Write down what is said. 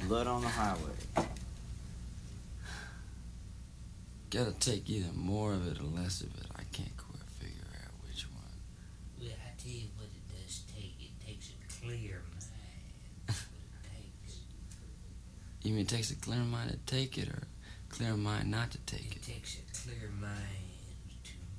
Blood on the highway. Gotta take either more of it or less of it. I can't quite figure out which one. Well, I tell you what it does take. It takes a clear mind. That's what it takes. You mean it takes a clear mind to take it or a clear mind not to take It it? takes a clear mind